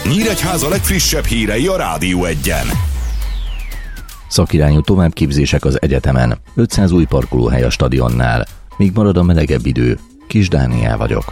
Nyíregyháza legfrissebb hírei a Rádió Egyen. Szakirányú továbbképzések az egyetemen, 500 új parkolóhely a stadionnál, míg marad a melegebb idő. Kis Dániel vagyok.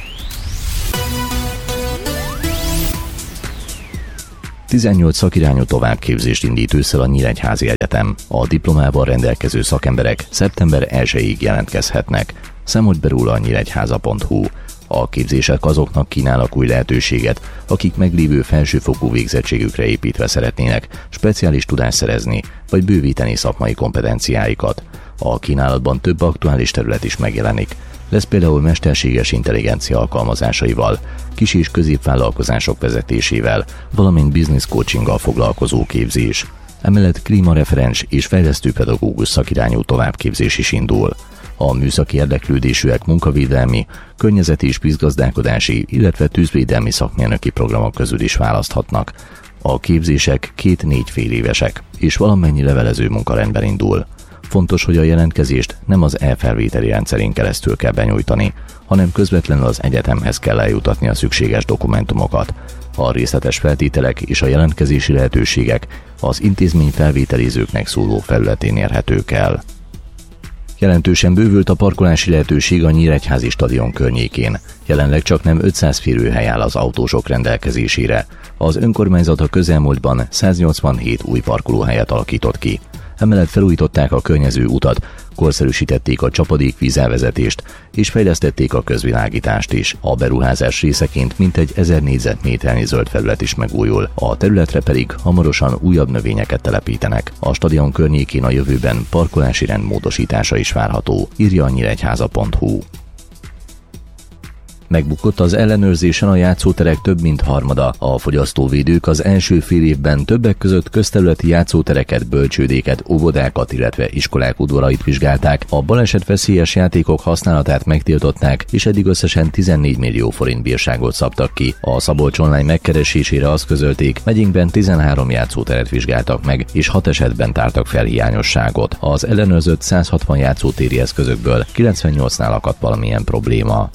...18 szakirányú továbbképzést indít ősszel a Nyíregyházi Egyetem. A diplomával rendelkező szakemberek szeptember 1-ig jelentkezhetnek. Számolt be róla a nyíregyháza.hu. A képzések azoknak kínálnak új lehetőséget, akik meglévő felsőfokú végzettségükre építve szeretnének speciális tudást szerezni, vagy bővíteni szakmai kompetenciáikat. A kínálatban több aktuális terület is megjelenik. Lesz például mesterséges intelligencia alkalmazásaival, kis- és középvállalkozások vezetésével, valamint business coachinggal foglalkozó képzés. Emellett klímareferens és fejlesztő pedagógus szakirányú továbbképzés is indul. A műszaki érdeklődésűek munkavédelmi, környezeti és vízgazdálkodási, illetve tűzvédelmi szakmérnöki programok közül is választhatnak. A képzések 2-4 fél évesek, és valamennyi levelező munkarendben indul. Fontos, hogy a jelentkezést nem az e-felvételi rendszerén keresztül kell benyújtani, hanem közvetlenül az egyetemhez kell eljutatni a szükséges dokumentumokat. A részletes feltételek és a jelentkezési lehetőségek az intézmény felvételizőknek szóló felületén érhetők el. Jelentősen bővült a parkolási lehetőség a Nyíregyházi stadion környékén. Jelenleg csaknem 500 férőhely áll az autósok rendelkezésére. Az önkormányzat a közelmúltban 187 új parkolóhelyet alakított ki. Emellett felújították a környező utat, korszerűsítették a csapadékvízelvezetést és fejlesztették a közvilágítást is. A beruházás részeként mintegy 1000 négyzetméternyi zöld felület is megújul, a területre pedig hamarosan újabb növényeket telepítenek. A stadion környékén a jövőben parkolási rend módosítása is várható, írja a nyíregyháza.hu. Megbukott az ellenőrzésen a játszóterek több mint harmada. A fogyasztóvédők az első fél évben többek között közterületi játszótereket, bölcsődéket, óvodákat, illetve iskolák udvarait vizsgálták, a balesetveszélyes játékok használatát megtiltották, és eddig összesen 14 millió forint bírságot szabtak ki. A Szabolcs Online megkeresésére azt közölték, megyénkben 13 játszóteret vizsgáltak meg, és 6 esetben tártak fel hiányosságot. Az ellenőrzött 160 játszótéri eszközökből 98-nál akadt valamilyen probléma.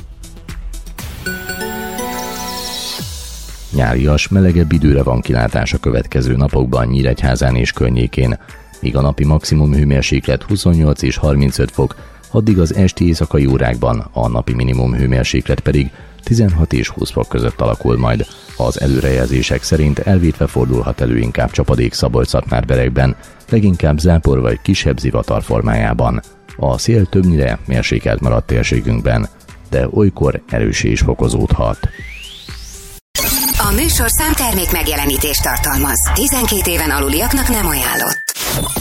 Nyárias, melegebb időre van kilátás a következő napokban Nyíregyházán és környékén, míg a napi maximum hőmérséklet 28 és 35 fok, addig az esti éjszakai órákban a napi minimum hőmérséklet pedig 16 és 20 fok között alakul majd. Az előrejelzések szerint elvétve fordulhat elő inkább csapadék Szabolcs-Szatmár-Berekben, leginkább zápor vagy kisebb zivatar formájában. A szél többnyire mérsékelt maradt térségünkben, de olykor erőssé is fokozódhat. A műsor számtermék megjelenítést tartalmaz. 12 éven aluliaknak nem ajánlott.